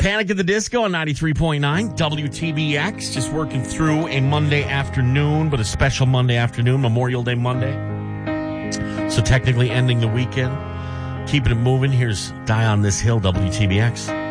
Panic at the Disco on 93.9 WTBX. Just working through a Monday afternoon, but a special Monday afternoon, Memorial Day Monday. So technically ending the weekend. Keeping it moving. Here's Die on This Hill, WTBX.